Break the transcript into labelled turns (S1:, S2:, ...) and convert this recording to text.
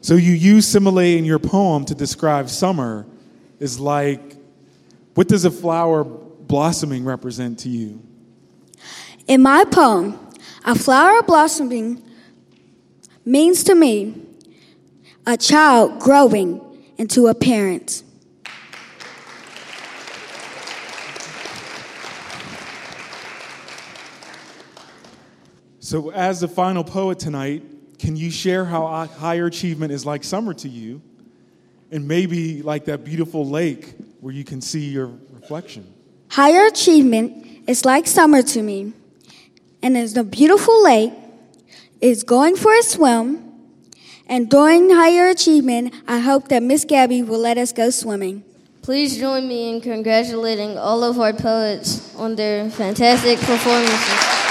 S1: So you use simile in your poem to describe summer. Is like, what does a flower blossoming represent to you?
S2: In my poem, a flower blossoming means to me a child growing into a parent.
S1: So as the final poet tonight, can you share how higher achievement is like summer to you? And maybe like that beautiful lake where you can see your reflection.
S2: Higher achievement is like summer to me. And as the beautiful lake is going for a swim. And during higher achievement, I hope that Miss Gabby will let us go swimming.
S3: Please join me in congratulating all of our poets on their fantastic performances.